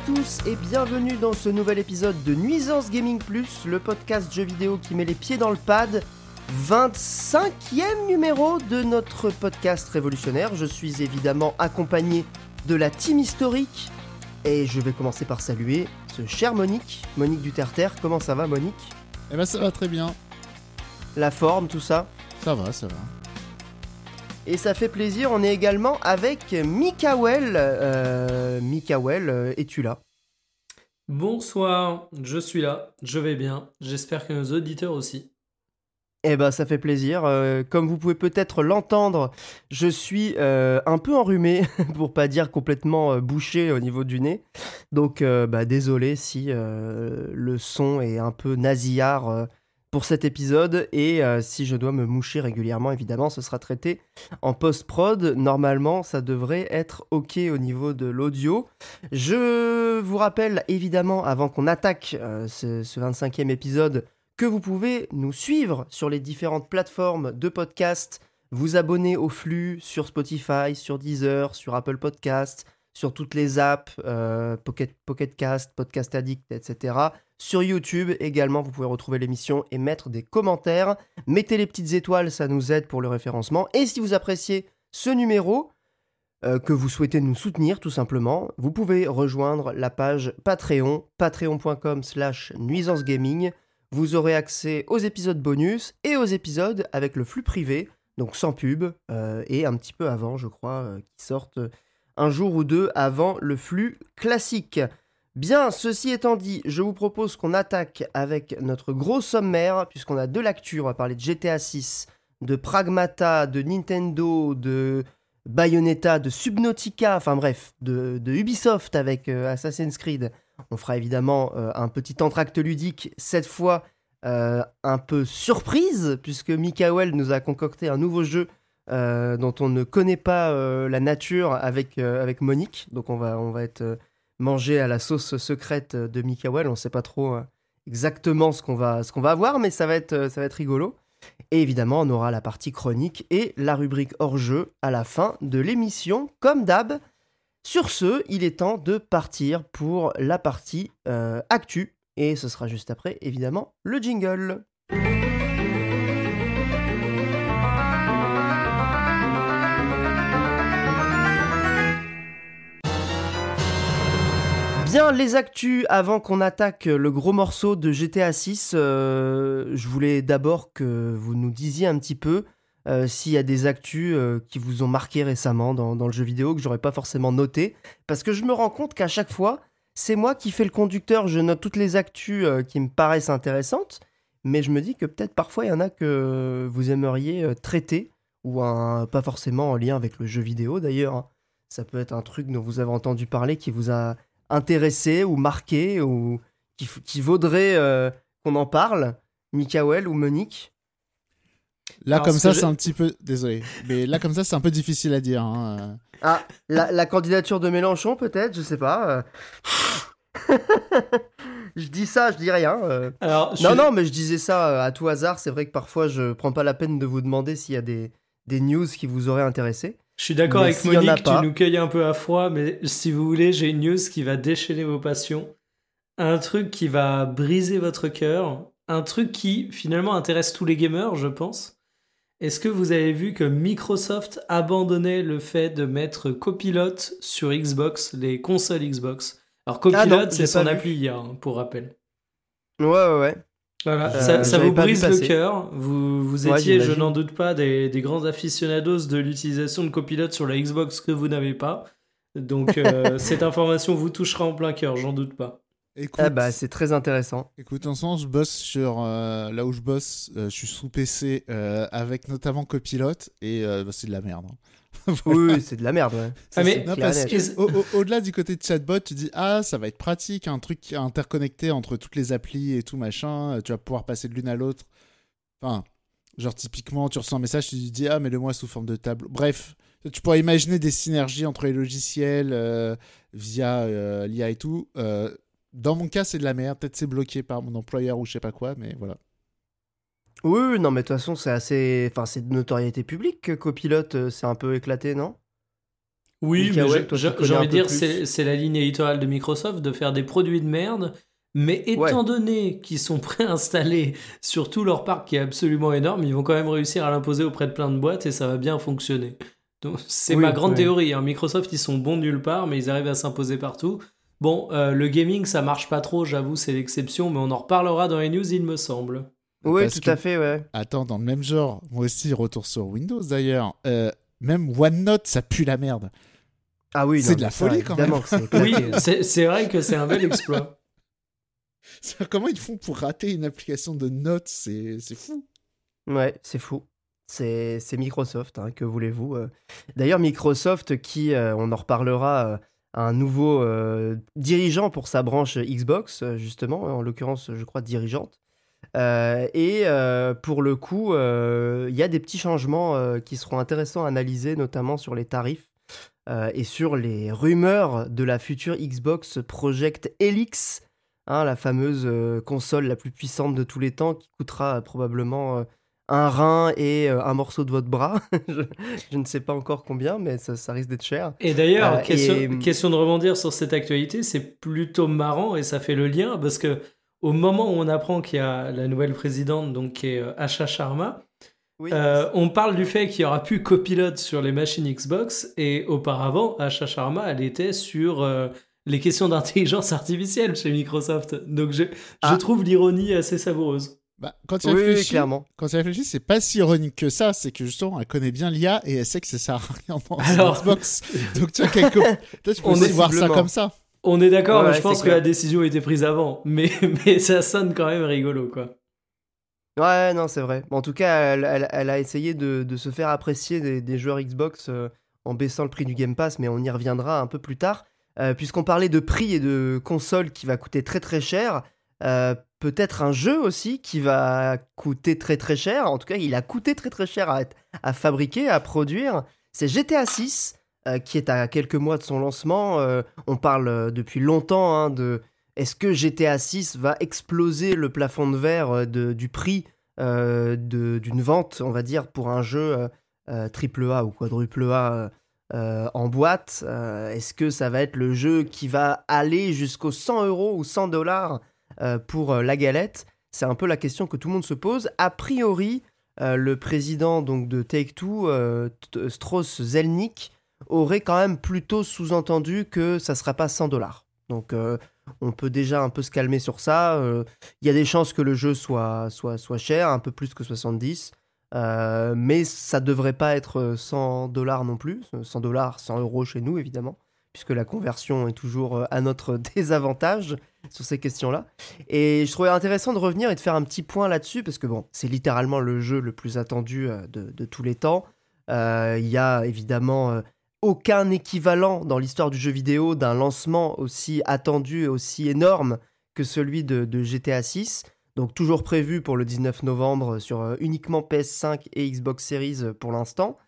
tous et bienvenue dans ce nouvel épisode de Nuisance Gaming Plus, le podcast jeux vidéo qui met les pieds dans le pad. 25e numéro de notre podcast révolutionnaire. Je suis évidemment accompagné de la team historique et je vais commencer par saluer ce cher Monique du Terre-Terre. Comment ça va, Monique ? Eh ben ça va très bien. La forme, tout ça ? Ça va. Et ça fait plaisir, on est également avec Mikael. Mikael, es-tu là ? Bonsoir, je suis là, je vais bien, j'espère que nos auditeurs aussi. Eh ben, ça fait plaisir. Comme vous pouvez peut-être l'entendre, je suis un peu enrhumé, pour pas dire complètement bouché au niveau du nez. Donc, désolé si le son est un peu nasillard pour cet épisode. Et si je dois me moucher régulièrement, évidemment, ce sera traité en post-prod. Normalement, ça devrait être OK au niveau de l'audio. Je vous rappelle, évidemment, avant qu'on attaque ce 25e épisode, que vous pouvez nous suivre sur les différentes plateformes de podcast, vous abonner au flux sur Spotify, sur Deezer, sur Apple Podcast, sur toutes les apps, Pocket Cast, Podcast Addict, etc. Sur YouTube également, vous pouvez retrouver l'émission et mettre des commentaires. Mettez les petites étoiles, ça nous aide pour le référencement. Et si vous appréciez ce numéro, que vous souhaitez nous soutenir tout simplement, vous pouvez rejoindre la page Patreon, patreon.com/nuisancegaming. Vous aurez accès aux épisodes bonus et aux épisodes avec le flux privé, donc sans pub, et un petit peu avant, je crois, qui sortent un jour ou deux avant le flux classique. Bien, ceci étant dit, je vous propose qu'on attaque avec notre gros sommaire, puisqu'on a de l'actu. On va parler de GTA 6, de Pragmata, de Nintendo, de Bayonetta, de Subnautica, enfin bref, de Ubisoft avec Assassin's Creed. On fera évidemment un petit entracte ludique, cette fois un peu surprise, puisque Mikael nous a concocté un nouveau jeu dont on ne connaît pas la nature avec Monique. Donc on va être mangé à la sauce secrète de Mikael. On ne sait pas trop exactement ce qu'on va avoir, mais ça va être rigolo. Et évidemment, on aura la partie chronique et la rubrique hors-jeu à la fin de l'émission, comme d'hab. Sur ce, il est temps de partir pour la partie actu. Et ce sera juste après, évidemment, le jingle. Bien, les actus, avant qu'on attaque le gros morceau de GTA 6, je voulais d'abord que vous nous disiez un petit peu s'il y a des actus qui vous ont marqué récemment dans le jeu vidéo que j'aurais pas forcément noté, parce que je me rends compte qu'à chaque fois, c'est moi qui fais le conducteur, je note toutes les actus qui me paraissent intéressantes, mais je me dis que peut-être parfois il y en a que vous aimeriez traiter, ou pas forcément en lien avec le jeu vidéo d'ailleurs, hein. Ça peut être un truc dont vous avez entendu parler qui vous a intéressé ou marqué, ou qui vaudrait qu'on en parle, Mikael ou Monique. Là, Alors, comme ça, je- c'est un petit peu... Désolé. Mais là, comme ça, c'est un peu difficile à dire. Hein. Ah, la candidature de Mélenchon, peut-être, je sais pas. Je dis ça, je dis rien. Alors, Non, mais je disais ça à tout hasard. C'est vrai que parfois, je prends pas la peine de vous demander s'il y a des news qui vous auraient intéressé. je suis d'accord Mais avec s'il y en a Monique, pas- tu nous cueilles un peu à froid, mais si vous voulez, j'ai une news qui va déchaîner vos passions. Un truc qui va briser votre cœur. Un truc qui, finalement, intéresse tous les gamers, je pense. Est-ce que vous avez vu que Microsoft abandonnait le fait de mettre Copilot sur Xbox, les consoles Xbox? Alors, Copilot, non, c'est j'ai son pas vu. appli IA, hein, pour rappel. Ouais. Voilà, ça j'avais vous pas vu brise le passer. cœur. Vous Ouais, étiez, je j'imagine. n'en doute pas, des grands aficionados de l'utilisation de Copilot sur la Xbox que vous n'avez pas. Donc, cette information vous touchera en plein cœur, j'en doute pas. Écoute, Ah bah, c'est très intéressant. écoute, en ce moment, je bosse sur... là où je bosse, je suis sous PC avec notamment Copilot et c'est de la merde. Hein. Oui, c'est de la merde, ouais. Ça, Ah, mais- c'est Non, clair et parce net. Est-ce- que au-delà du côté de chatbot, tu dis ça va être pratique, un truc interconnecté entre toutes les applis et tout machin, tu vas pouvoir passer de l'une à l'autre. Enfin, genre typiquement, tu reçois un message, tu te dis mets-le-moi sous forme de tableau. Bref, tu pourrais imaginer des synergies entre les logiciels via l'IA et tout. Dans mon cas, c'est de la merde. Peut-être c'est bloqué par mon employeur ou je sais pas quoi, mais voilà. Oui, non, mais de toute façon, c'est de notoriété publique que Copilot, c'est un peu éclaté, non ? Oui, mais Mikael, toi, tu j'ai connais un envie de peu dire, plus. c'est la ligne éditoriale de Microsoft de faire des produits de merde, mais Ouais, étant donné qu'ils sont préinstallés sur tout leur parc qui est absolument énorme, ils vont quand même réussir à l'imposer auprès de plein de boîtes et ça va bien fonctionner. Donc, c'est ma oui, grande oui. théorie, hein. Microsoft, ils sont bons nulle part, mais ils arrivent à s'imposer partout. Bon, le gaming, ça marche pas trop, j'avoue, c'est l'exception, mais on en reparlera dans les news, il me semble. Oui, Parce tout que, à fait, ouais. attends, dans le même genre, moi aussi, retour sur Windows d'ailleurs, même OneNote, ça pue la merde. Ah oui, C'est non, de mais la ça, folie quand même. évidemment que c'est Oui, éclaté. c'est vrai que c'est un bel exploit. Comment ils font pour rater une application de notes? C'est fou. Ouais, c'est fou. C'est Microsoft, hein, que voulez-vous. D'ailleurs, Microsoft qui, on en reparlera, a un nouveau dirigeant pour sa branche Xbox, justement, en l'occurrence, je crois, dirigeante. Pour le coup, il y a des petits changements qui seront intéressants à analyser, notamment sur les tarifs et sur les rumeurs de la future Xbox Project Helix, hein, la fameuse console la plus puissante de tous les temps qui coûtera probablement un rein et un morceau de votre bras. je, je ne sais pas encore combien, mais ça risque d'être cher. Et d'ailleurs, Et question de rebondir sur cette actualité, c'est plutôt marrant et ça fait le lien parce que au moment où on apprend qu'il y a la nouvelle présidente, donc qui est Asha Sharma, oui, on parle du fait qu'il y aura plus copilote sur les machines Xbox et auparavant, Asha Sharma, elle était sur les questions d'intelligence artificielle chez Microsoft. Donc je ah, trouve l'ironie assez savoureuse. Bah, quand tu oui, oui, réfléchis, clairement. c'est pas si ironique que ça. C'est que justement, elle connaît bien l'IA et elle sait que ça sert à rien dans une Alors, Xbox. Donc tu as quelque. Peut-être tu peux On aussi est voir ça visiblement. comme ça. on est d'accord, Ouais, mais ouais, je c'est pense que clair. la décision a été prise avant. Mais ça sonne quand même rigolo, quoi. Ouais, non, c'est vrai. En tout cas, elle a essayé de se faire apprécier des joueurs Xbox en baissant le prix du Game Pass, mais on y reviendra un peu plus tard. Puisqu'on parlait de prix et de console qui va coûter très très cher, peut-être un jeu aussi qui va coûter très très cher. En tout cas, il a coûté très très cher à fabriquer, à produire. C'est GTA 6, qui est à quelques mois de son lancement. On parle depuis longtemps hein, de est-ce que GTA 6 va exploser le plafond de verre du prix d'une vente, on va dire, pour un jeu triple A ou quadruple A en boîte. Est-ce que ça va être le jeu qui va aller jusqu'aux 100 € ou 100 dollars pour la galette? C'est un peu la question que tout le monde se pose. A priori, le président donc, de Take-Two, Strauss Zelnick, aurait quand même plutôt sous-entendu que ça ne sera pas 100 dollars. Donc on peut déjà un peu se calmer sur ça. Il y a des chances que le jeu soit cher, un peu plus que 70. Mais ça devrait pas être 100 dollars non plus. 100 dollars, 100 € chez nous, évidemment, puisque la conversion est toujours à notre désavantage sur ces questions-là. Et je trouvais intéressant de revenir et de faire un petit point là-dessus, parce que bon, c'est littéralement le jeu le plus attendu de tous les temps. Il y a évidemment aucun équivalent dans l'histoire du jeu vidéo d'un lancement aussi attendu et aussi énorme que celui de GTA 6. Donc toujours prévu pour le 19 novembre sur uniquement PS5 et Xbox Series pour l'instant.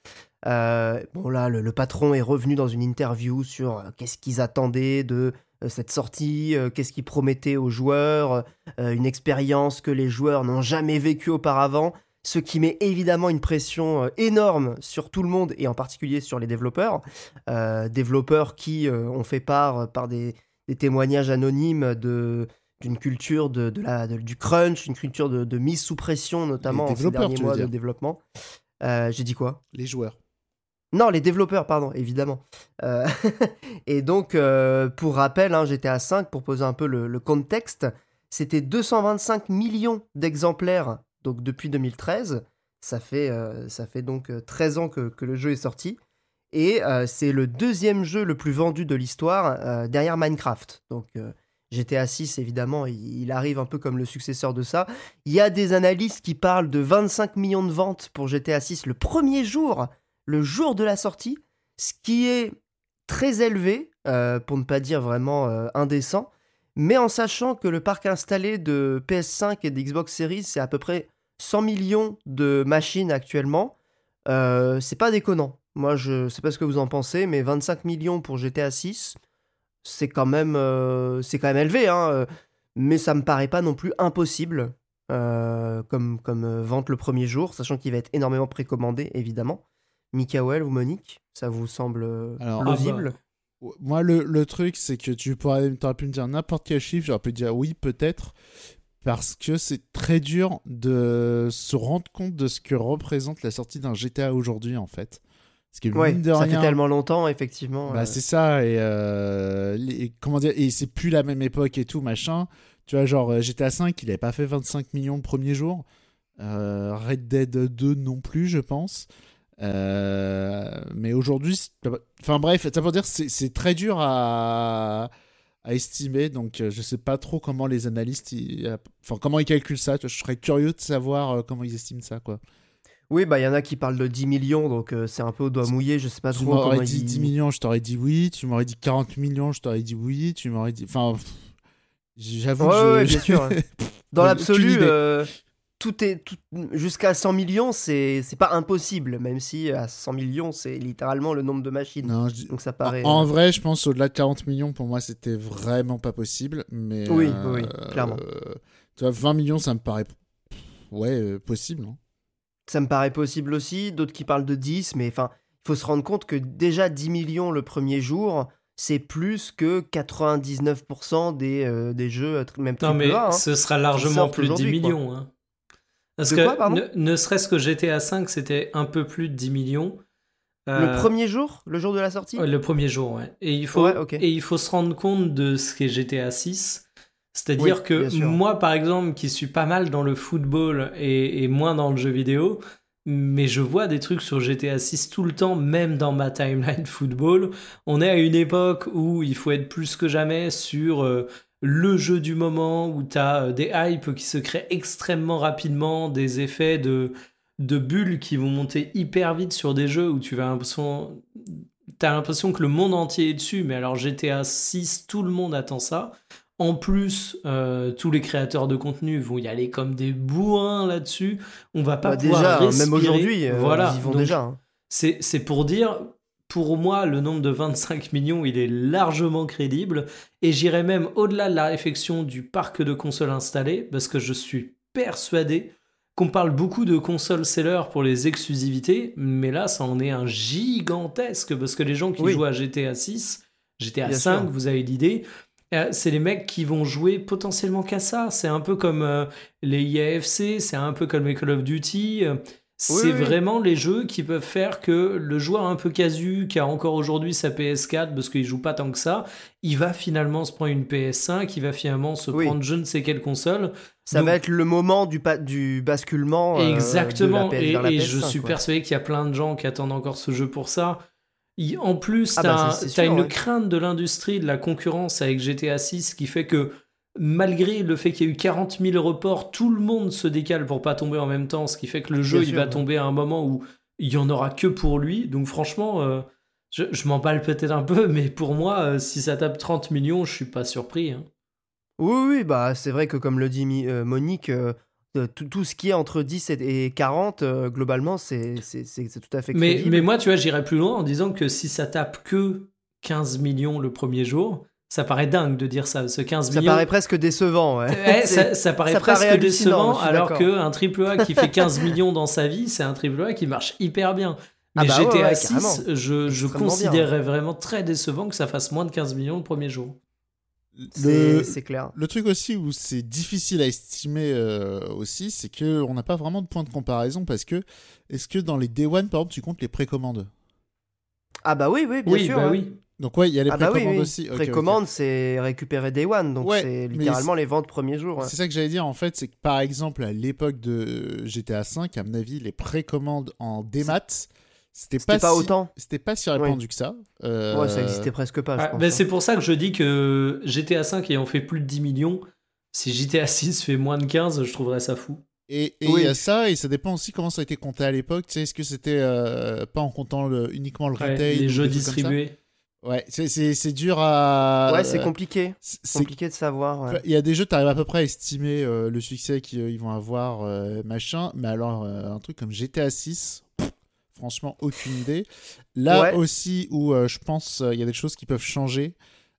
Bon là, le patron est revenu dans une interview sur qu'est-ce qu'ils attendaient de cette sortie, qu'est-ce qu'ils promettaient aux joueurs, une expérience que les joueurs n'ont jamais vécue auparavant, ce qui met évidemment une pression énorme sur tout le monde et en particulier sur les développeurs. Développeurs qui ont fait part par des témoignages anonymes d'une culture du crunch, une culture de mise sous pression, Les notamment en ces développeurs, derniers tu veux mois de dire. développement. J'ai dit quoi? Les joueurs. Non, les développeurs, pardon, évidemment. Euh, et donc, pour rappel, hein, GTA 5, pour poser un peu le contexte, c'était 225 millions d'exemplaires donc depuis 2013. Ça fait donc 13 ans que le jeu est sorti. Et c'est le deuxième jeu le plus vendu de l'histoire derrière Minecraft. Donc GTA 6, évidemment, il arrive un peu comme le successeur de ça. Il y a des analystes qui parlent de 25 millions de ventes pour GTA 6 le jour de la sortie, ce qui est très élevé, pour ne pas dire vraiment indécent, mais en sachant que le parc installé de PS5 et de Xbox Series, c'est à peu près 100 millions de machines actuellement, c'est pas déconnant. Moi, je sais pas ce que vous en pensez, mais 25 millions pour GTA 6, c'est quand même élevé, hein, mais ça me paraît pas non plus impossible comme vente le premier jour, sachant qu'il va être énormément précommandé, évidemment. Mikael ou Monique, ça vous semble Alors, plausible? Moi, le truc, c'est que t'aurais pu me dire n'importe quel chiffre, j'aurais pu te dire oui, peut-être, parce que c'est très dur de se rendre compte de ce que représente la sortie d'un GTA aujourd'hui, en fait. Parce que Ouais, mine de ça rien, fait tellement longtemps, effectivement. bah, c'est ça, et comment dire, et c'est plus la même époque et tout, machin. Tu vois, genre GTA 5, il avait pas fait 25 millions le premier jour. Red Dead 2 non plus, je pense. Mais aujourd'hui, enfin bref, ça pour dire, c'est très dur à estimer, donc je sais pas trop comment les analystes, enfin comment ils calculent ça. Tu vois, je serais curieux de savoir comment ils estiment ça, quoi. Oui, bah il y en a qui parlent de 10 millions, donc c'est un peu au doigt mouillé, je sais pas Tu trop m'aurais comment dit 10 ils... millions, je t'aurais dit oui. Tu m'aurais dit 40 millions, je t'aurais dit oui. Tu m'aurais dit, enfin, j'avoue Ouais, que ouais, bien sûr. Hein. Dans j'ai aucune l'absolu, idée. tout jusqu'à 100 millions, c'est pas impossible, même si à 100 millions, c'est littéralement le nombre de machines. Non, Donc ça en, paraît... en vrai, je pense au-delà de 40 millions, pour moi, c'était vraiment pas possible. Mais Oui, oui, clairement. tu vois, 20 millions, ça me paraît possible. Hein. Ça me paraît possible aussi, d'autres qui parlent de 10, mais enfin, il faut se rendre compte que déjà 10 millions le premier jour, c'est plus que 99% des jeux, même Non, triple mais A, hein, ce sera qui largement sortent plus de 10 aujourd'hui, quoi. millions. Hein. Parce De quoi, que pardon? ne serait-ce que GTA 5, c'était un peu plus de 10 millions. Le Euh, premier jour? Le jour de la sortie? le premier jour, ouais. Ouais, ok. Et il faut se rendre compte de ce qu'est GTA 6. Oui, C'est-à-dire que bien sûr. moi, par exemple, qui suis pas mal dans le football et moins dans le jeu vidéo, mais je vois des trucs sur GTA 6 tout le temps, même dans ma timeline football. On est à une époque où il faut être plus que jamais sur le jeu du moment, où tu as des hypes qui se créent extrêmement rapidement, des effets de bulles qui vont monter hyper vite sur des jeux où t'as l'impression que le monde entier est dessus, mais alors GTA 6, tout le monde attend ça. En plus, tous les créateurs de contenu vont y aller comme des bourrins là-dessus. On va pas Bah pouvoir déjà, hein, même respirer. aujourd'hui, Voilà. ils y vont Donc, déjà. Hein. c'est pour dire, pour moi, le nombre de 25 millions, il est largement crédible. Et j'irai même au-delà de la réflexion du parc de consoles installées, parce que je suis persuadé qu'on parle beaucoup de consoles sellers pour les exclusivités, mais là, ça en est un gigantesque, parce que les gens qui Oui, jouent à GTA 6, GTA bien 5, sûr. vous avez l'idée, c'est les mecs qui vont jouer potentiellement qu'à ça. C'est un peu comme les IAFC, c'est un peu comme les Call of Duty. Oui, C'est oui, oui. vraiment les jeux qui peuvent faire que le joueur un peu casu, qui a encore aujourd'hui sa PS4 parce qu'il joue pas tant que ça, il va finalement se prendre une PS5, il va finalement se Oui. prendre je ne sais quelle console. Ça va Donc, être le moment du basculement de la exactement, PS vers la et je PS5, suis quoi. persuadé qu'il y a plein de gens qui attendent encore ce jeu pour ça. En plus, Ah bah c'est t'as sûr, une ouais. crainte de l'industrie, de la concurrence avec GTA 6 qui fait que malgré le fait qu'il y a eu 40 000 reports, tout le monde se décale pour pas tomber en même temps, ce qui fait que le jeu Bien il va sûr. Ouais. tomber à un moment où il y en aura que pour lui. Donc franchement, je m'emballe peut-être un peu, mais pour moi, si ça tape 30 millions, je suis pas surpris. Hein. Oui, oui, bah c'est vrai que comme le dit Monique, tout ce qui est entre 10 et 40, globalement, c'est tout à fait Mais crédible. moi, tu vois, j'irais plus loin en disant que si ça tape que 15 millions le premier jour, ça paraît dingue de dire ça. Ce 15 Ça millions, paraît presque décevant, ouais. ouais, ça paraît Ça paraît presque hallucinant, décevant, je suis alors d'accord. qu'un triple A qui fait 15 millions dans sa vie, c'est un triple A qui marche hyper bien. Ah Mais bah ouais, GTA ouais, carrément. 6, je Extrêmement bien. considérerais vraiment très décevant que ça fasse moins de 15 millions le premier jour. Le, C'est clair. le truc aussi où c'est difficile à estimer aussi, c'est qu'on n'a pas vraiment de point de comparaison parce que est-ce que dans les Day One, par exemple, tu comptes les précommandes? Ah bah oui, oui, bien Oui, sûr. bah Ouais. oui. Donc ouais, il y a les Ah bah oui, précommandes oui. aussi. Ok, ok. Précommande, c'est récupérer Day One, donc Ouais, c'est mais littéralement les ventes premier jour. Ouais. c'est ça que j'allais dire en fait, c'est que par exemple à l'époque de GTA V, à mon avis, les précommandes en démat, C'était pas autant. c'était pas si Oui. répandu que ça. Ouais, ça existait presque pas, je Ah, pense. bah Hein. c'est pour ça que je dis que GTA 5 ayant fait plus de 10 millions, si GTA 6 fait moins de 15, je trouverais ça fou. Et il Oui. y a ça, et ça dépend aussi comment ça a été compté à l'époque. Tu sais, est-ce que c'était pas en comptant uniquement le Ouais, retail les ou jeux des trucs comme ça? distribués. Ouais, c'est dur à. Ouais, c'est compliqué. c'est- Compliqué de savoir. Ouais. Il y a des jeux, tu arrives à peu près à estimer le succès qu'ils vont avoir, machin. Mais alors, un truc comme GTA 6, franchement, aucune idée. Là Ouais. aussi, où je pense il y a des choses qui peuvent changer,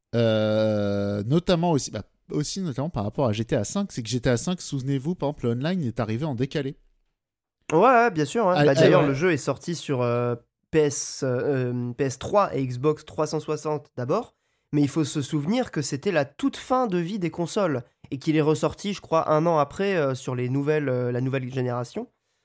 notamment aussi, aussi notamment par rapport à GTA 5, c'est que GTA 5, souvenez-vous, par exemple, le online est arrivé en décalé. Ouais, bien sûr. Ouais. Ah, Bah, ah, d'ailleurs, ouais. le jeu est sorti sur PS3 et Xbox 360 d'abord, mais il faut se souvenir que c'était la toute fin de vie des consoles et qu'il est ressorti, je crois, 1 an après sur la nouvelle génération.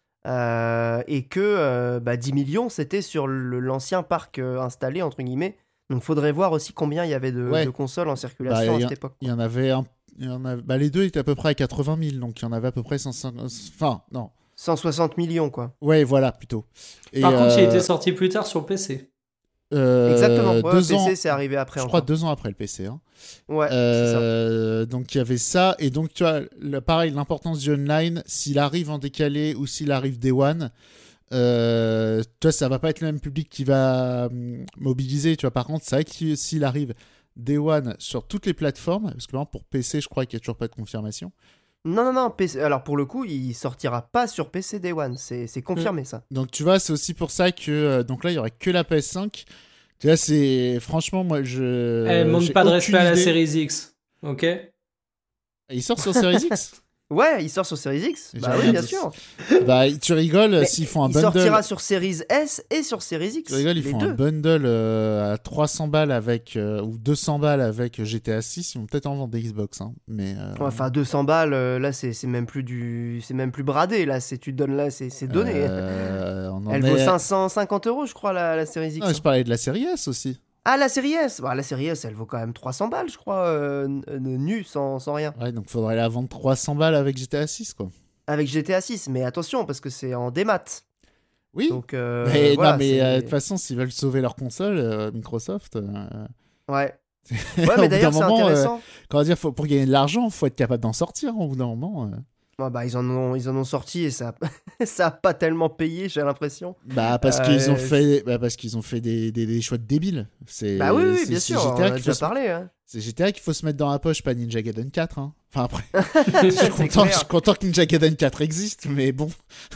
Et que 10 millions, c'était sur l'ancien parc installé, entre guillemets. Donc, faudrait voir aussi combien il y avait de consoles en circulation à cette époque. Il y en avait les deux étaient à peu près à 80 000, donc il y en avait à peu près 150... Enfin, non. 160 millions, quoi. Ouais, voilà, plutôt. Par contre, il était sorti plus tard sur PC. Exactement. Ouais, 2 ans, PC, c'est arrivé après. Je crois 2 ans après le PC. Hein. Ouais, c'est ça. Donc il y avait ça. Et donc, tu vois, pareil, l'importance du online, s'il arrive en décalé ou s'il arrive Day One, tu vois, ça va pas être le même public qui va mobiliser. Tu vois, par contre, c'est vrai que s'il arrive Day One sur toutes les plateformes, parce que par exemple, pour PC, je crois qu'il n'y a toujours pas de confirmation. Non, PC. Alors pour le coup, il sortira pas sur PC Day One, c'est confirmé ça. Donc tu vois, c'est aussi pour ça que donc là, il y aurait que la PS5. Tu vois, c'est franchement, moi, Elle manque pas de respect à la Series X, ok. Il sort sur Series X. Ouais, il sort sur Series X. Bah oui, bien sûr. Bah tu rigoles s'ils font un bundle. Il sortira sur Series S et sur Series X. Tu rigoles, ils font un bundle à 300 balles avec ou 200 balles avec GTA 6. Ils vont peut-être en vendre des Xbox, hein. Mais enfin 200 balles, là c'est même plus bradé là. Tu te donnes là, c'est donné. Elle vaut 550 €, je crois la Series X. Non, je parlais de la série S aussi. Ah, la série S. La série S, elle vaut quand même 300 balles, je crois, nue, sans rien. Ouais, donc faudrait la vendre 300 balles avec GTA 6, quoi. Avec GTA 6, mais attention, parce que c'est en démat. Oui, donc, mais de toute façon, s'ils veulent sauver leur console, Microsoft... Ouais. Ouais, mais d'ailleurs, c'est intéressant. Comment dire, pour gagner de l'argent, il faut être capable d'en sortir, au bout d'un moment. Ils en ont sorti et ça a pas tellement payé, j'ai l'impression. Parce qu'ils ont fait des choix de débiles. Oui, bien sûr, on a déjà parlé. Hein. C'est GTA qu'il faut se mettre dans la poche, pas Ninja Gaiden 4. Hein. Enfin après, je suis content que Ninja Gaiden 4 existe, mais bon.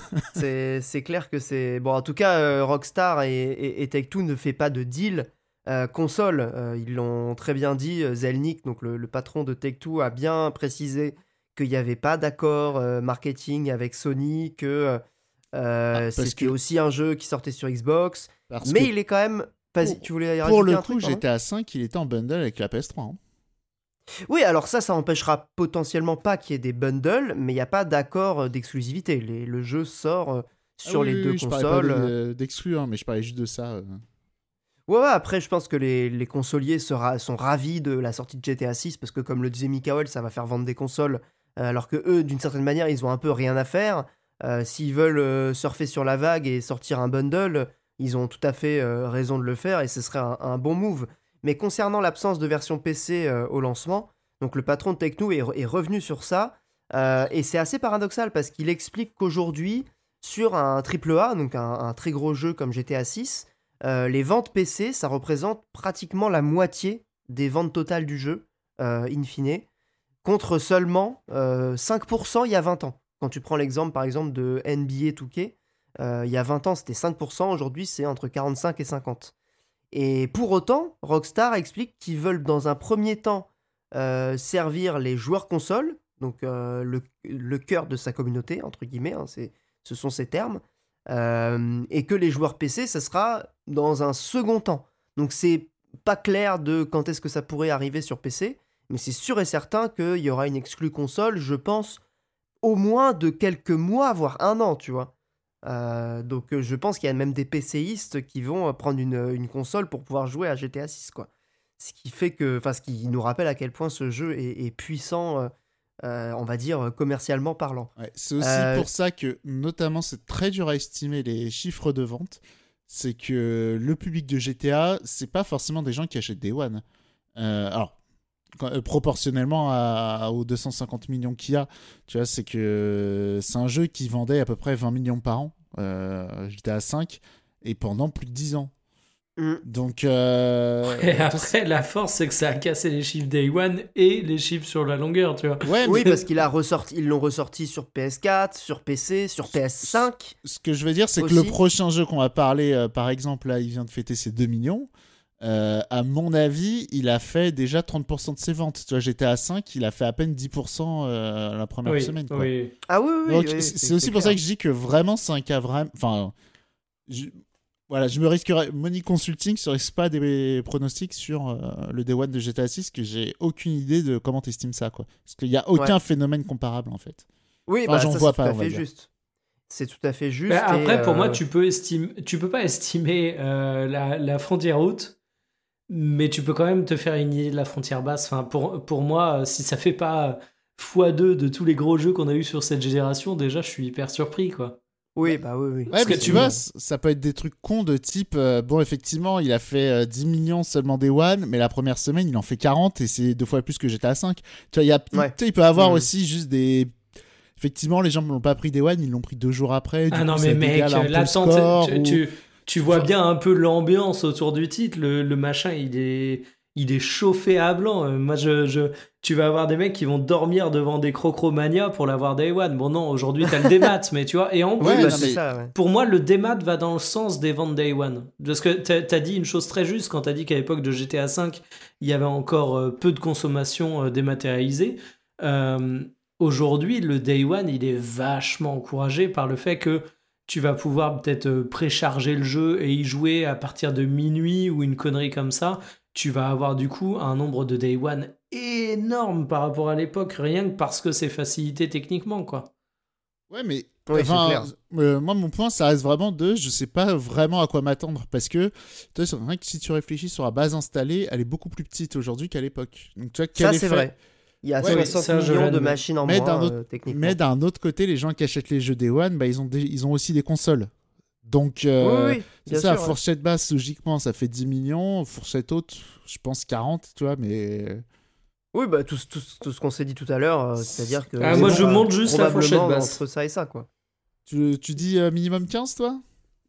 c'est clair que c'est... Bon, en tout cas, Rockstar et Take-Two ne fait pas de deal console. Ils l'ont très bien dit, Zelnick, donc le patron de Take-Two, a bien précisé qu'il n'y avait pas d'accord marketing avec Sony, que c'était aussi un jeu qui sortait sur Xbox, mais il est quand même... Vas-y, tu voulais rajouter pour le un truc, coup, GTA 5, il était en bundle avec la PS3. Hein. Oui, alors ça empêchera potentiellement pas qu'il y ait des bundles, mais il n'y a pas d'accord d'exclusivité. Le jeu sort sur les deux consoles. Je parlais pas d'exclus, hein, mais je parlais juste de ça. Ouais, après, je pense que les consoliers sont ravis de la sortie de GTA 6, parce que comme le disait Mikael, ça va faire vendre des consoles, alors que eux, d'une certaine manière, ils ont un peu rien à faire. S'ils veulent surfer sur la vague et sortir un bundle, ils ont tout à fait raison de le faire, et ce serait un bon move. Mais concernant l'absence de version PC au lancement, donc le patron de Take-Two est revenu sur ça, et c'est assez paradoxal parce qu'il explique qu'aujourd'hui, sur un AAA, donc un très gros jeu comme GTA 6, les ventes PC, ça représente pratiquement la moitié des ventes totales du jeu, in fine, contre seulement 5% il y a 20 ans. Quand tu prends l'exemple, par exemple, de NBA 2K, il y a 20 ans, c'était 5%, aujourd'hui, c'est entre 45 et 50. Et pour autant, Rockstar explique qu'ils veulent dans un premier temps servir les joueurs consoles, donc le cœur de sa communauté, entre guillemets, hein, ce sont ces termes, et que les joueurs PC, ça sera dans un second temps. Donc c'est pas clair de quand est-ce que ça pourrait arriver sur PC, mais c'est sûr et certain qu'il y aura une exclue console, je pense, au moins de quelques mois, voire 1 an, tu vois. Donc je pense qu'il y a même des PCistes qui vont prendre une console pour pouvoir jouer à GTA 6, quoi. Ce qui nous rappelle à quel point ce jeu est puissant, on va dire commercialement parlant. Ouais, c'est aussi pour ça que notamment c'est très dur à estimer les chiffres de vente. C'est que le public de GTA, c'est pas forcément des gens qui achètent Day One. Alors proportionnellement aux 250 millions qu'il y a, tu vois, c'est que c'est un jeu qui vendait à peu près 20 millions par an, GTA 5, et pendant plus de 10 ans. Donc et après la force, c'est que ça a cassé les chiffres Day One et les chiffres sur la longueur, tu vois. Ouais, oui, parce ils l'ont ressorti sur PS4, sur PC, sur PS5. Ce que je veux dire, c'est aussi. Que le prochain jeu qu'on va parler, par exemple, là, il vient de fêter ses 2 millions. À mon avis, il a fait déjà 30% de ses ventes. Tu vois, GTA 5, il a fait à peine 10% la première semaine. Quoi. Oui. Ah oui. Donc, oui, c'est aussi pour ça que je dis que vraiment, c'est un cas vraiment. Enfin, Voilà, je me risquerais. Money Consulting ne risque pas des pronostics sur le Day One de GTA 6, que j'ai aucune idée de comment t'estimes ça, quoi. Parce qu'il n'y a aucun phénomène comparable, en fait. Oui, Enfin, j'en ça, vois c'est pas, tout on à va fait dire. juste. C'est tout à fait juste. Après, pour moi, tu peux pas estimer la frontière haute, mais tu peux quand même te faire une idée de la frontière basse. Enfin, pour moi, si ça fait pas x2 de tous les gros jeux qu'on a eu sur cette génération, déjà, je suis hyper surpris, quoi. Oui, bah oui. Ouais, Parce mais que tu vois, ça peut être des trucs cons de type bon, effectivement, il a fait 10 millions seulement Day One, mais la première semaine, il en fait 40 et c'est 2 fois plus que GTA 5. Tu vois, il peut avoir aussi juste des. Effectivement, les gens ne l'ont pas pris Day One, ils l'ont pris 2 jours après. Ah non, mais mec, l'attente, tu vois bien un peu l'ambiance autour du titre. Le machin, il est chauffé à blanc. Moi, tu vas avoir des mecs qui vont dormir devant des Crocromania pour l'avoir Day One. Bon, non, aujourd'hui, t'as le démat, mais tu vois. Et en plus, pour moi, le démat va dans le sens des ventes Day One. Parce que t'as dit une chose très juste quand t'as dit qu'à l'époque de GTA V, il y avait encore peu de consommation dématérialisée. Aujourd'hui, le Day One, il est vachement encouragé par le fait que tu vas pouvoir peut-être précharger le jeu et y jouer à partir de minuit ou une connerie comme ça. Tu vas avoir du coup un nombre de Day One énorme par rapport à l'époque, rien que parce que c'est facilité techniquement, quoi. Ouais, mais clair. Moi, mon point, ça reste vraiment je sais pas vraiment à quoi m'attendre, parce que tu vois, rien que si tu réfléchis sur la base installée, elle est beaucoup plus petite aujourd'hui qu'à l'époque. Donc, tu vois, ça, c'est vrai. Il y a 60 millions de machines en moins, techniquement. Mais d'un autre côté, les gens qui achètent les jeux Day One, bah, ils ont aussi des consoles. Donc, oui, c'est ça, fourchette basse, logiquement, ça fait 10 millions. Fourchette haute, je pense 40, tu vois, mais... Oui, bah, tout ce qu'on s'est dit tout à l'heure, c'est-à-dire que... moi, je monte juste la fourchette basse. Entre ça et ça, quoi. Tu dis minimum 15, toi ?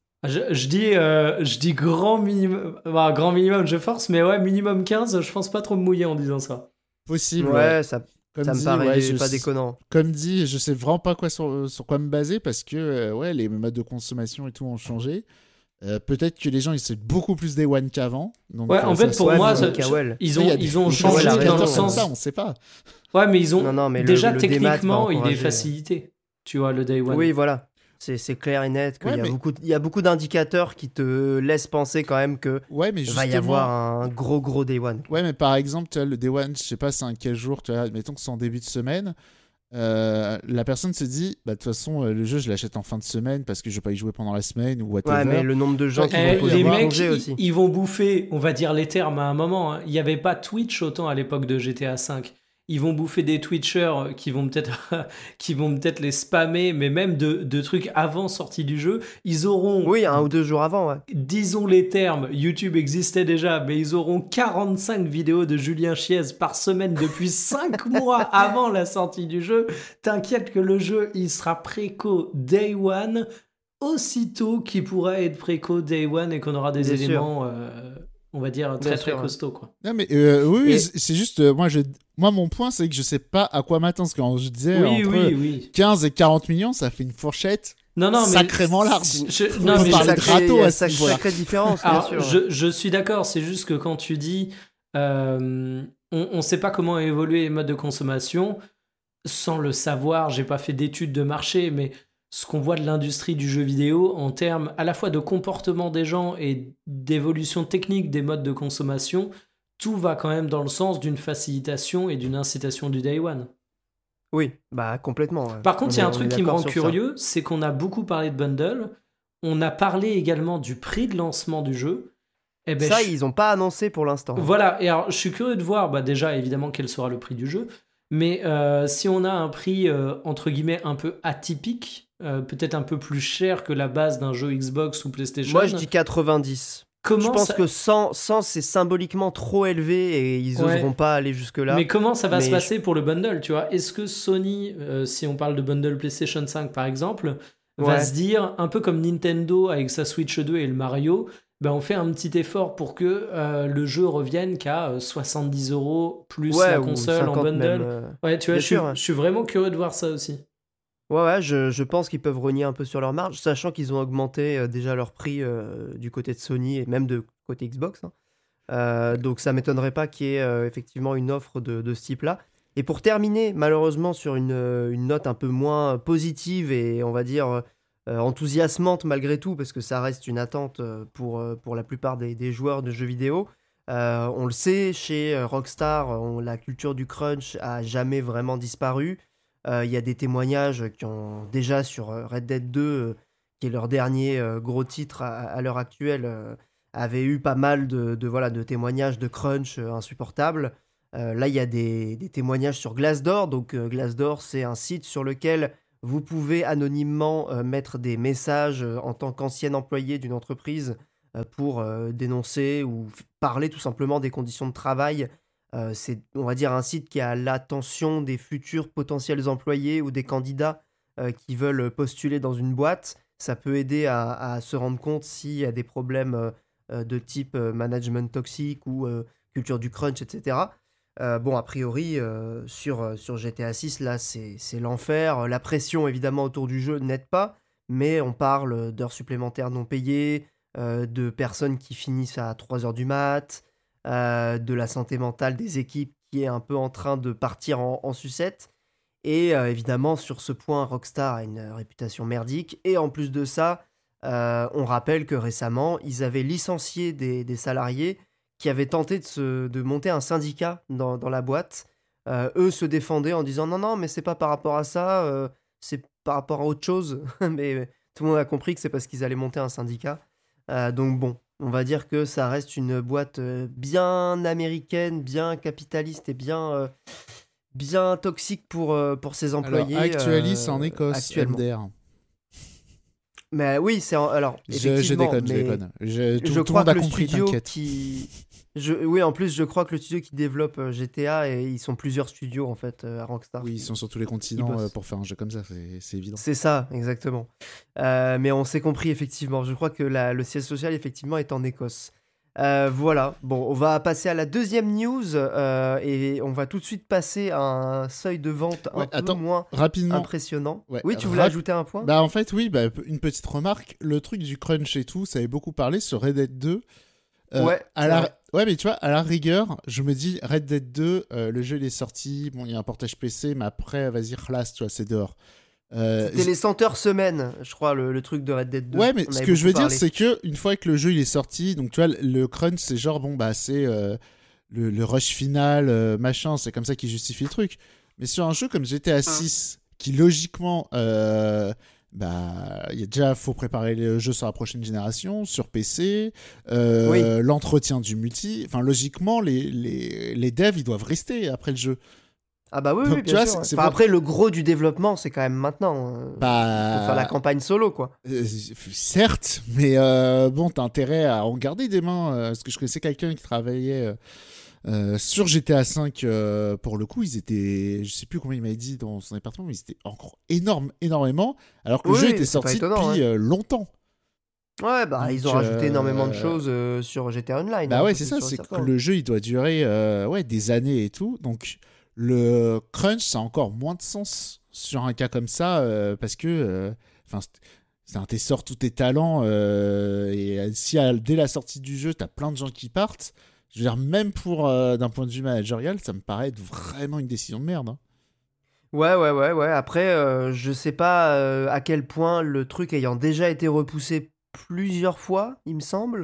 Je dis grand minimum... Bah, grand minimum, je force, mais ouais, minimum 15, je pense pas trop me mouiller en disant ça. Possible, ouais. Ça me paraît pas déconnant. Comme dit, je sais vraiment pas sur quoi me baser, parce que les modes de consommation et tout ont changé. Peut-être que les gens ils savent beaucoup plus Day One qu'avant. Donc, en fait, pour moi, ils ont changé dans le sens. Ça, on sait pas. Ouais, mais ils ont. Mais déjà, techniquement, il est facilité. Tu vois, le Day One. Oui, voilà. C'est clair et net qu'il y a beaucoup d'indicateurs qui te laissent penser quand même que va y avoir un gros Day One. Ouais, mais par exemple, tu vois, le Day One, je sais pas c'est un quel jour, tu vois, mettons que c'est en début de semaine, la personne se dit, bah de toute façon, le jeu, je l'achète en fin de semaine parce que je vais pas y jouer pendant la semaine ou whatever. Ouais, mais le nombre de gens qui vont poser les des mecs, congés aussi. Ils vont bouffer, on va dire les termes à un moment. Il n'y avait pas Twitch autant à l'époque de GTA V. Ils vont bouffer des Twitchers qui vont peut-être les spammer, mais même de trucs avant sortie du jeu. Ils auront... Oui, 1 ou 2 jours avant, ouais. Disons les termes, YouTube existait déjà, mais ils auront 45 vidéos de Julien Chiez par semaine depuis 5 mois avant la sortie du jeu. T'inquiète que le jeu, il sera préco Day One, aussitôt qu'il pourra être préco Day One et qu'on aura des éléments... on va dire très costaud, quoi. Non, mais c'est juste moi mon point c'est que je sais pas à quoi m'attendre, parce que quand je disais entre 15 et 40 millions, ça fait une fourchette sacrément large. On peut parler de râteau à ce niveau-là. Sacrée différence, bien sûr. Je suis d'accord, c'est juste que quand tu dis on sait pas comment évoluer les modes de consommation, sans le savoir, j'ai pas fait d'études de marché, mais ce qu'on voit de l'industrie du jeu vidéo en termes à la fois de comportement des gens et d'évolution technique des modes de consommation, tout va quand même dans le sens d'une facilitation et d'une incitation du Day One. Oui, bah complètement. Ouais. Par contre, il y a un truc qui me rend curieux, c'est qu'on a beaucoup parlé de bundle, on a parlé également du prix de lancement du jeu. Eh ben, ils n'ont pas annoncé pour l'instant. Voilà, et alors je suis curieux de voir, déjà évidemment quel sera le prix du jeu, mais si on a un prix entre guillemets un peu atypique, peut-être un peu plus cher que la base d'un jeu Xbox ou PlayStation. Moi je dis 90. Je pense que 100 c'est symboliquement trop élevé et ils n'oseront pas aller jusque-là. Mais comment ça va se passer pour le bundle, tu vois ? Est-ce que Sony, si on parle de bundle PlayStation 5 par exemple, va se dire, un peu comme Nintendo avec sa Switch 2 et le Mario, on fait un petit effort pour que le jeu revienne qu'à 70€ plus la console en bundle. Tu vois, je suis vraiment curieux de voir ça aussi. Ouais, je pense qu'ils peuvent rogner un peu sur leur marge, sachant qu'ils ont augmenté déjà leur prix du côté de Sony et même de côté Xbox. Donc ça m'étonnerait pas qu'il y ait effectivement une offre de ce type-là. Et pour terminer, malheureusement, sur une note un peu moins positive et on va dire enthousiasmante malgré tout, parce que ça reste une attente pour la plupart des joueurs de jeux vidéo. On le sait, chez Rockstar, la culture du crunch a jamais vraiment disparu. Il y a des témoignages qui ont déjà sur Red Dead 2, qui est leur dernier gros titre à l'heure actuelle, avait eu pas mal de témoignages de crunch insupportables. Là, il y a des témoignages sur Glassdoor. Donc, Glassdoor, c'est un site sur lequel vous pouvez anonymement mettre des messages en tant qu'ancien employé d'une entreprise pour dénoncer ou parler tout simplement des conditions de travail. C'est, on va dire, un site qui a l'attention des futurs potentiels employés ou des candidats qui veulent postuler dans une boîte. Ça peut aider à se rendre compte s'il y a des problèmes de type management toxique ou culture du crunch, etc. Bon, a priori, sur GTA 6, là, c'est l'enfer. La pression, évidemment, autour du jeu n'aide pas, mais on parle d'heures supplémentaires non payées, de personnes qui finissent à 3 heures du mat, de la santé mentale des équipes qui est un peu en train de partir en sucette. Et évidemment, sur ce point, Rockstar a une réputation merdique. Et en plus de ça, on rappelle que récemment, ils avaient licencié des salariés qui avaient tenté de monter un syndicat dans la boîte. Eux se défendaient en disant non, mais c'est pas par rapport à ça, c'est par rapport à autre chose. Mais tout le monde a compris que c'est parce qu'ils allaient monter un syndicat. Donc bon, on va dire que ça reste une boîte bien américaine, bien capitaliste et bien toxique pour ses employés. Alors, Actualis, c'est en Écosse, actuellement. MDR. Mais oui, alors Je effectivement, déconne, je mais déconne. Tout je le crois monde a que le compris, studio t'inquiète. oui, en plus, je crois que le studio qui développe GTA, et ils sont plusieurs studios en fait à Rockstar. Oui, ils sont sur tous les continents bossent. pour faire un jeu comme ça, c'est évident. C'est ça, exactement. Mais on s'est compris effectivement. Je crois que le siège social effectivement est en Écosse. Voilà. Bon, on va passer à la deuxième news et on va tout de suite passer à un seuil de vente un peu moins rapidement. impressionnant. Ouais, Oui, tu voulais ajouter un point ? Bah en fait, oui, une petite remarque. Le truc du crunch et tout, ça avait beaucoup parlé sur Red Dead 2. Ouais, ouais, mais tu vois, à la rigueur, je me dis Red Dead 2, le jeu il est sorti, bon, il y a un portage PC, mais après, vas-y, relax, tu vois, c'est dehors. C'était les 100 heures semaine, je crois, le truc de Red Dead 2. Ouais, mais ce que je veux dire, c'est que une fois que le jeu il est sorti, donc tu vois, le crunch, c'est genre, bon, bah, c'est le rush final, machin, c'est comme ça qui justifie le truc. Mais sur un jeu comme GTA 6, qui logiquement, bah, faut préparer le jeu sur la prochaine génération, sur PC, l'entretien du multi, enfin, logiquement, les devs, ils doivent rester après le jeu. Ah bah oui, donc, oui, bien sûr. Enfin, après, le gros du développement, c'est quand même maintenant. Pour faire la campagne solo, quoi. Certes, mais bon, t'as intérêt à en garder des mains. Parce que je connaissais quelqu'un qui travaillait sur GTA V. Pour le coup, ils étaient, je sais plus combien il m'avait dit dans son département, mais ils étaient encore énormément. Alors que le jeu était sorti depuis longtemps. Ouais, bah donc, ils ont rajouté énormément de choses sur GTA Online. Bah ouais, c'est ça, c'est que le jeu il doit durer des années et tout. Donc le crunch, ça a encore moins de sens sur un cas comme ça parce que t'es sors tous tes talents et si dès la sortie du jeu, t'as plein de gens qui partent, je veux dire, même pour d'un point de vue managérial, ça me paraît être vraiment une décision de merde. Hein. Ouais. Après, je sais pas à quel point le truc ayant déjà été repoussé plusieurs fois, il me semble,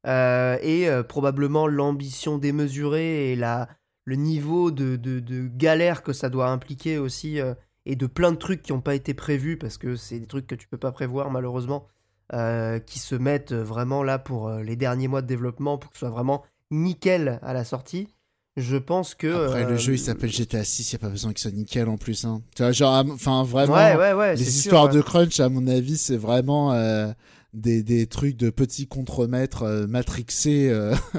et probablement l'ambition démesurée et le niveau de galère que ça doit impliquer aussi, et de plein de trucs qui n'ont pas été prévus, parce que c'est des trucs que tu peux pas prévoir malheureusement, qui se mettent vraiment là pour les derniers mois de développement, pour que ce soit vraiment nickel à la sortie. Je pense que... Après, le jeu, il s'appelle GTA 6, il n'y a pas besoin qu'il soit nickel en plus. Hein. Tu vois, genre, enfin, vraiment, ouais, les histoires de crunch, à mon avis, c'est vraiment des trucs de petits contremaîtres matrixés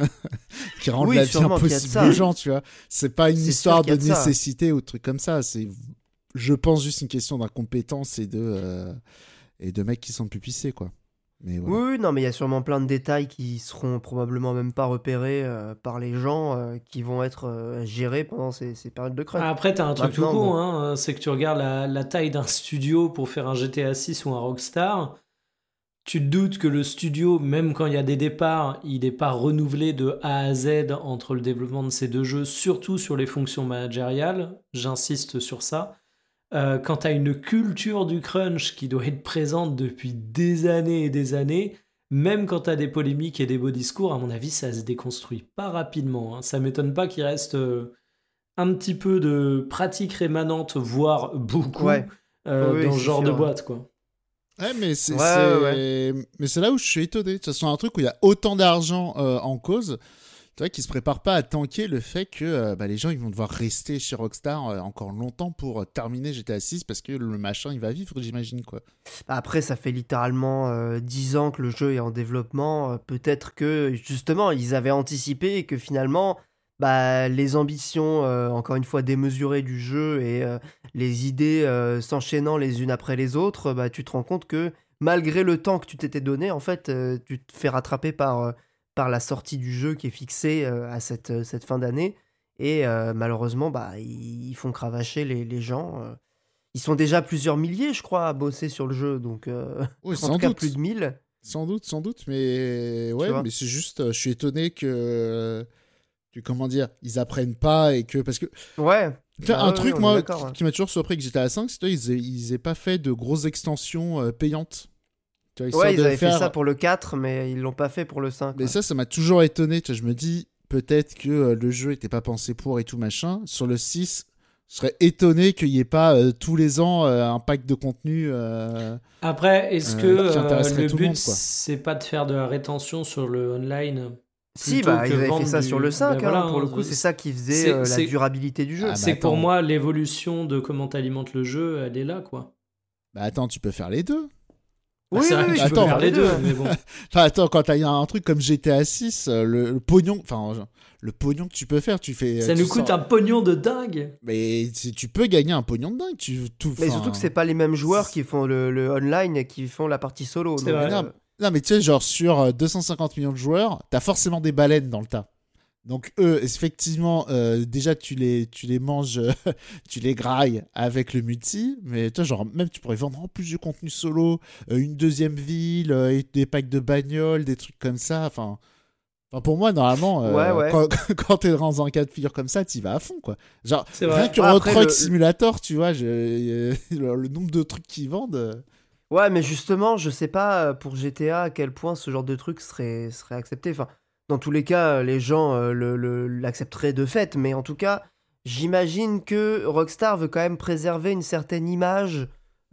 qui rendent la vie impossible aux gens, tu vois. C'est pas une histoire de nécessité ou de trucs comme ça. C'est, je pense, juste une question d'incompétence et de mecs qui sont pupissés, quoi. Mais voilà. Oui, non, mais il y a sûrement plein de détails qui seront probablement même pas repérés par les gens qui vont être gérés pendant ces périodes de crunch. Après, t'as un truc tout con, hein, c'est que tu regardes la taille d'un studio pour faire un GTA 6 ou un Rockstar. Tu te doutes que le studio, même quand il y a des départs, il n'est pas renouvelé de A à Z entre le développement de ces deux jeux, surtout sur les fonctions managériales. J'insiste sur ça. quand t'as une culture du crunch qui doit être présente depuis des années et des années, même quand t'as des polémiques et des beaux discours, à mon avis, ça se déconstruit pas rapidement, hein. Ça m'étonne pas qu'il reste un petit peu de pratique rémanente, voire beaucoup, Ouais. Oui, dans ce c'est genre de sûr. boîte, quoi. Ouais, mais Ouais. mais c'est là où je suis étonné. De toute façon, un truc où il y a autant d'argent en cause, tu vois, qu'ils se préparent pas à tanker le fait que les gens ils vont devoir rester chez Rockstar encore longtemps pour terminer GTA 6 parce que le machin il va vivre, j'imagine quoi. Après, ça fait littéralement 10 ans que le jeu est en développement. Peut-être que justement, ils avaient anticipé et que finalement, les ambitions, encore une fois, démesurées du jeu et les idées s'enchaînant les unes après les autres, tu te rends compte que malgré le temps que tu t'étais donné, en fait, tu te fais rattraper par la sortie du jeu qui est fixée à cette fin d'année. Et malheureusement, ils font cravacher les gens. Ils sont déjà plusieurs milliers, je crois, à bosser sur le jeu, donc Oui, en tout sans cas plus de doute. 1000, Sans doute, mais tu ouais, mais vois. c'est juste, je suis étonné comment dire, ils apprennent pas et que parce que Ouais, tu vois, un ouais, truc on est moi d'accord. Ouais, qui m'a toujours surpris que j'étais à 5, c'est qu'ils aient pas fait de grosses extensions payantes. Tu vois, histoire ouais, ils de avaient fait ça faire. pour le 4, mais ils l'ont pas fait pour le 5. Mais Ouais. ça m'a toujours étonné. Tu vois, je me dis peut-être que le jeu était pas pensé pour et tout machin. Sur le 6, je serais étonné qu'il y ait pas tous les ans un pack de contenu Après, est-ce que qui intéresserait le tout le but, monde, quoi. c'est pas de faire de la rétention sur le online Si, plutôt que ils avaient fait vendre ça sur le du... Ben 5, voilà, hein, pour le hein, coup, c'est ça qui faisait c'est, la c'est, durabilité du jeu. Ah, mais c'est que pour attends. moi, l'évolution de comment t'alimentes le jeu, elle est là, quoi. Bah attends, tu peux faire les deux. Bah, Oui, c'est oui, vrai que oui, tu tu peux peux Attends, faire faire les les deux. deux, Hein. mais bon. enfin, attends, quand t'as un truc comme GTA 6, le pognon, le pognon que tu peux faire, tu fais, Ça tu nous coûte sors. un pognon de dingue. Mais tu peux gagner un pognon de dingue. Mais surtout que c'est pas les mêmes joueurs qui font le online et qui font la partie solo. C'est Donc, Mais vrai. non, non, mais tu sais, genre sur 250 millions de joueurs, t'as forcément des baleines dans le tas. Donc eux, effectivement, déjà tu les manges, tu les grailles avec le multi, mais tu vois, genre même tu pourrais vendre en plus du contenu solo, une deuxième ville, et des packs de bagnoles, des trucs comme ça. Enfin, pour moi, normalement, ouais. quand t'es dans un cas de figure comme ça, t'y vas à fond, quoi. Genre, C'est rien vrai. que Ouais, Road après, Truck Simulator, tu vois, le nombre de trucs qu'ils vendent. Ouais, mais justement, je sais pas pour GTA à quel point ce genre de truc serait accepté. Enfin, dans tous les cas, les gens l'accepteraient de fait, mais en tout cas, j'imagine que Rockstar veut quand même préserver une certaine image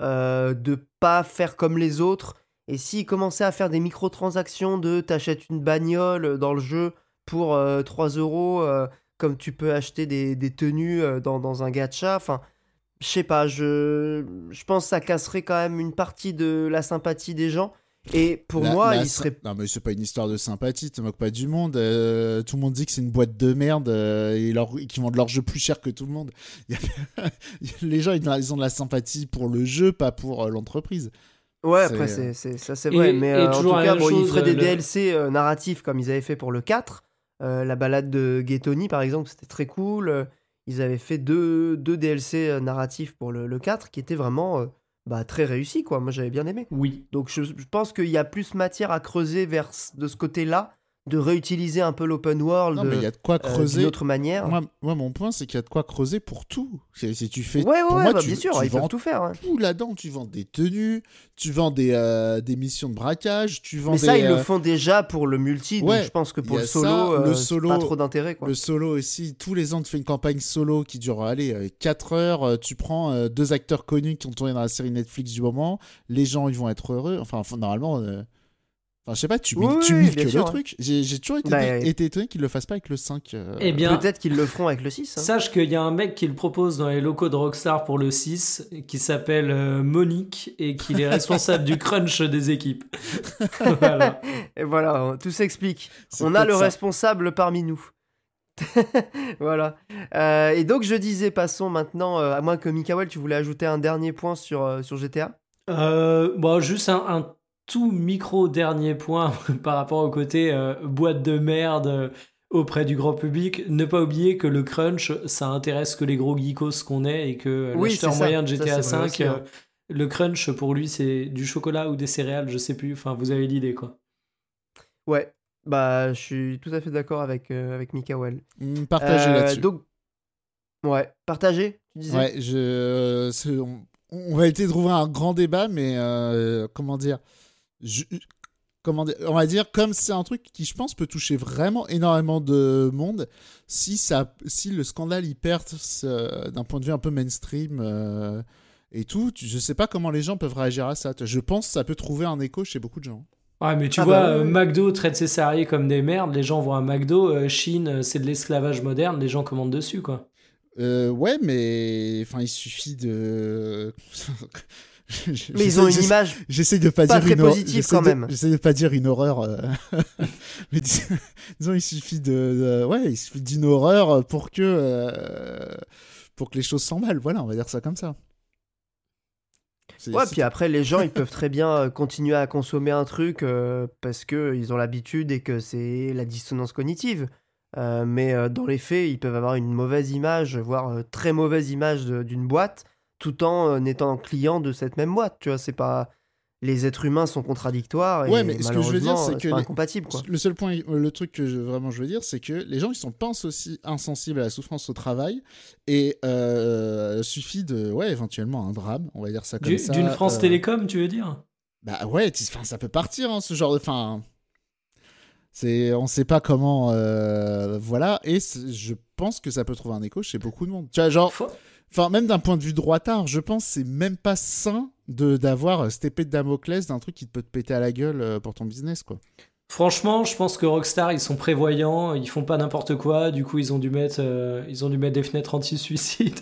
de pas faire comme les autres. Et s'ils commençaient à faire des microtransactions de t'achètes une bagnole dans le jeu pour 3 euros, comme tu peux acheter des tenues dans un gacha, enfin. Je sais pas, je pense que ça casserait quand même une partie de la sympathie des gens. Et pour moi, il serait. Non, mais c'est pas une histoire de sympathie, te moques pas du monde. Tout le monde dit que c'est une boîte de merde et qu'ils vendent leur jeu plus cher que tout le monde. Il y a- Les gens, ils ont de la sympathie pour le jeu, pas pour l'entreprise. Ouais, C'est, après, euh, ça c'est vrai. Mais Et en toujours tout la cas, même bon, ils chose, feraient des DLC narratifs comme ils avaient fait pour le 4. La balade de Ghetoni, par exemple, c'était très cool. Ils avaient fait deux DLC narratifs pour le 4 qui étaient vraiment très réussis, quoi. Moi, j'avais bien aimé. oui. Donc, je pense qu'il y a plus matière à creuser de ce côté-là, de réutiliser un peu l'open world Non, mais il y a de quoi d'une creuser. autre manière. Moi, mon point, c'est qu'il y a de quoi creuser pour tout. Si tu fais, Ouais, pour moi, bien sûr, tu ils peuvent vends tout faire. Hein. tout là-dedans. Tu vends des tenues, tu vends des missions de braquage, tu vends Mais ça, des. ils le font déjà pour le multi, donc je Ouais, pense que il pour y le a ça, solo, le c'est pas solo, trop d'intérêt, quoi. le solo aussi. Tous les ans, tu fais une campagne solo qui dure, allez, 4 heures. Tu prends deux acteurs connus qui ont tourné dans la série Netflix du moment. Les gens, ils vont être heureux. Enfin, normalement. Enfin, je sais pas, Oui, tu oui, milques bien le sûr. Hein. truc. J'ai toujours Bah, été étonné qu'ils le fassent pas avec le 5. Eh bien, peut-être qu'ils le feront avec le 6. Hein. sache qu'il y a un mec qui le propose dans les locaux de Rockstar pour le 6, qui s'appelle Monique, et qu'il est responsable du crunch des équipes. Voilà. Et voilà, tout s'explique. C'est On a peut-être le ça. responsable parmi nous. Voilà. Et donc, je disais, passons maintenant, à moins que Mikael, tu voulais ajouter un dernier point sur GTA. Bon, juste un tout micro dernier point par rapport au côté boîte de merde auprès du grand public. Ne pas oublier que le crunch, ça intéresse que les gros geekos qu'on est et que Oui, l'acheteur c'est ça. moyen de Ça, GTA c'est vrai 5, aussi, hein. le crunch pour lui c'est du chocolat ou des céréales, je sais plus. Enfin, vous avez l'idée quoi. Ouais, je suis tout à fait d'accord avec Mikael. Partagez là-dessus. Donc, ouais, partagez, tu disais? Ouais, on va essayer de trouver un grand débat, mais comment dire, on va dire, comme c'est un truc qui, je pense, peut toucher vraiment énormément de monde, si le scandale il perce d'un point de vue un peu mainstream et tout, je sais pas comment les gens peuvent réagir à ça. Je pense que ça peut trouver un écho chez beaucoup de gens. Ouais, mais tu Ah vois, bah oui. McDo traite ses salariés comme des merdes, les gens vont à McDo, Chine, c'est de l'esclavage moderne, les gens commandent dessus, quoi. Ouais, mais enfin, il suffit de. Mais ils ont une image J'essaie de pas pas dire très une positive quand même. J'essaie de pas dire une horreur. Mais disons, il suffit il suffit d'une horreur pour que les choses s'emballent. Voilà, on va dire ça comme ça. Ouais, puis après, les gens, ils peuvent très bien continuer à consommer un truc parce qu'ils ont l'habitude et que c'est la dissonance cognitive. Mais dans les faits, ils peuvent avoir une mauvaise image, voire très mauvaise image d'une boîte, tout en étant client de cette même boîte. Tu vois, c'est pas... Les êtres humains sont contradictoires Ouais, et mais ce que je veux dire, malheureusement, c'est c'est que pas incompatible, quoi. le seul point, le truc que vraiment je veux dire, c'est que les gens ils sont pas aussi insensibles à la souffrance au travail et suffit de, éventuellement un drame, on va dire ça comme ça. D'une France Télécom, tu veux dire? Bah ouais, ça peut partir, hein, ce genre de, on sait pas comment, voilà, et je pense que ça peut trouver un écho chez beaucoup de monde. Tu vois, genre. Enfin, même d'un point de vue droitard, je pense que c'est même pas sain d'avoir cette épée de Damoclès d'un truc qui peut te péter à la gueule pour ton business, quoi. Franchement, je pense que Rockstar, ils sont prévoyants, ils font pas n'importe quoi, du coup, ils ont dû mettre des fenêtres anti-suicide.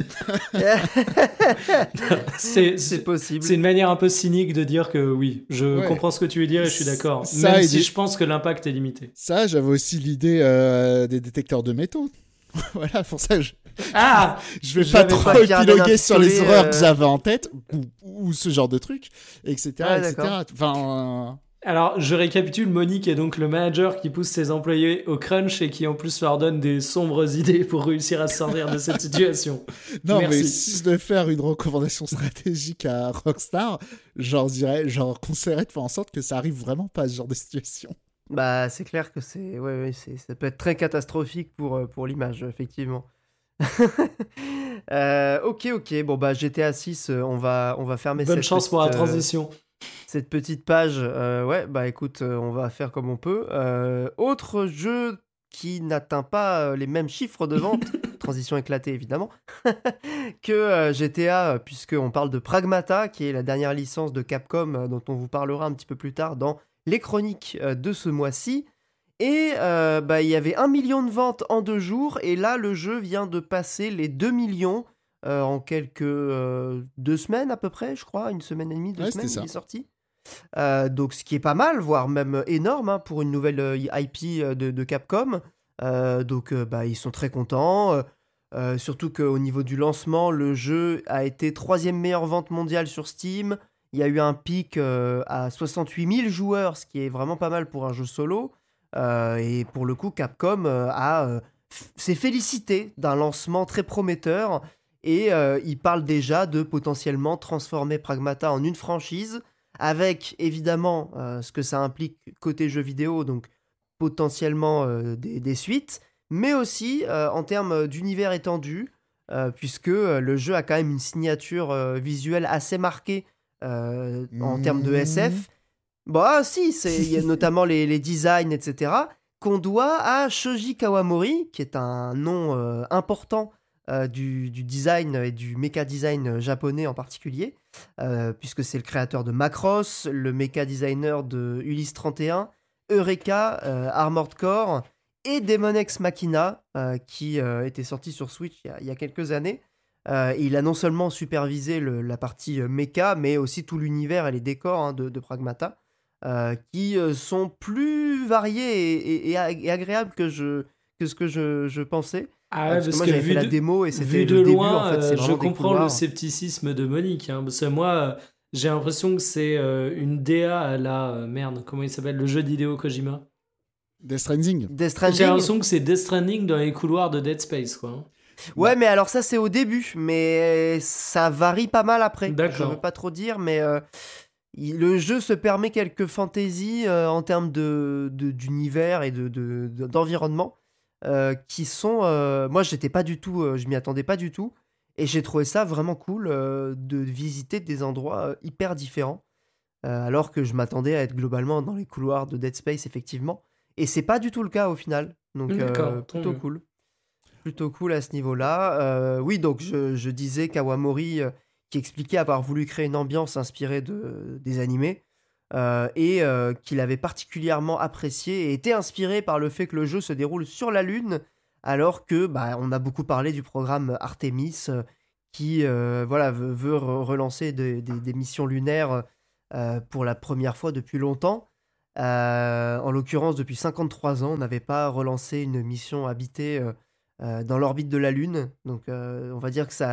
C'est possible. C'est une manière un peu cynique de dire que oui, je comprends ce que tu veux dire et je suis d'accord. Même si je pense que l'impact est limité. Ça, j'avais aussi l'idée des détecteurs de métaux. Voilà, pour ça, je vais pas trop épiloguer sur les horreurs que j'avais en tête, ou ce genre de trucs, etc. etc. Enfin, Alors, je récapitule, Monique est donc le manager qui pousse ses employés au crunch et qui en plus leur donne des sombres idées pour réussir à sortir de cette situation. Non, merci. Mais si je devais faire une recommandation stratégique à Rockstar, je conseillerais de faire en sorte que ça arrive vraiment pas à ce genre de situation. Bah, c'est clair que ça peut être très catastrophique pour l'image, effectivement. Ok. Bon, bah, GTA 6, on va fermer Bonne chance pour la transition. Cette petite page. Ouais, bah, écoute, on va faire comme on peut. Autre jeu qui n'atteint pas les mêmes chiffres de vente, transition éclatée, évidemment, que GTA, puisqu'on parle de Pragmata, qui est la dernière licence de Capcom, dont on vous parlera un petit peu plus tard dans les chroniques de ce mois-ci. Et il y avait 1 million de ventes en 2 jours, et là le jeu vient de passer les 2 millions en quelques 2 semaines à peu près, je crois, 1 semaine et demie, 2 semaines, il est sorti. Donc ce qui est pas mal, voire même énorme hein, pour une nouvelle IP de Capcom. Ils sont très contents, surtout qu'au niveau du lancement, le jeu a été 3e meilleure vente mondiale sur Steam. Il y a eu un pic à 68 000 joueurs, ce qui est vraiment pas mal pour un jeu solo. Et pour le coup, Capcom s'est félicité d'un lancement très prometteur. Et il parle déjà de potentiellement transformer Pragmata en une franchise, avec évidemment ce que ça implique côté jeu vidéo, donc potentiellement des suites, mais aussi en termes d'univers étendu, puisque le jeu a quand même une signature visuelle assez marquée. En termes de SF, il y a notamment les designs, etc., qu'on doit à Shoji Kawamori, qui est un nom important du design et du mecha design japonais en particulier, puisque c'est le créateur de Macross, le mecha designer de Ulysse 31, Eureka, Armored Core et Demon X Machina, qui était sorti sur Switch il y a quelques années. Il a non seulement supervisé la partie mecha, mais aussi tout l'univers et les décors de Pragmata, qui sont plus variés et agréables que ce que je pensais. Parce que moi j'avais fait la démo et c'était de le début, loin, en fait, c'est je comprends le scepticisme de Monique, hein, parce que moi j'ai l'impression que c'est une DA à la merde, comment il s'appelle, le jeu d'Hideo Kojima. Death Stranding. J'ai l'impression que c'est Death Stranding dans les couloirs de Dead Space, quoi. Ouais, mais alors ça c'est au début, mais ça varie pas mal après. D'accord. Je veux pas trop dire, mais le jeu se permet quelques fantaisies en termes d'univers et d'environnement qui sont... moi, j'étais pas du tout... je m'y attendais pas du tout. Et j'ai trouvé ça vraiment cool de visiter des endroits hyper différents, alors que je m'attendais à être globalement dans les couloirs de Dead Space, effectivement. Et c'est pas du tout le cas au final. Donc D'accord, tant plutôt mieux. cool. Plutôt cool à ce niveau-là. Oui, donc je disais Kawamori qui expliquait avoir voulu créer une ambiance inspirée des animés et qu'il avait particulièrement apprécié et été inspiré par le fait que le jeu se déroule sur la Lune, alors que bah, on a beaucoup parlé du programme Artemis qui voilà, veut relancer des missions lunaires pour la première fois depuis longtemps. En l'occurrence, depuis 53 ans, on n'avait pas relancé une mission habitée dans l'orbite de la Lune. Donc, on va dire que ça